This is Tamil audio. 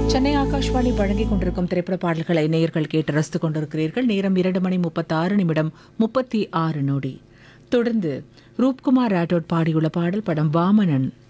சென்னை ஆகாஷ்வாணி வழங்கிக் கொண்டிருக்கும் திரைப்பட பாடல்களை நேயர்கள் கேட்டு ரசித்துக் கொண்டிருக்கிறீர்கள். நேரம் 2:36 36 தொடர்ந்து ரூப்குமார் ராட்டோட் பாடியுள்ள பாடல் படம் வாமனன்.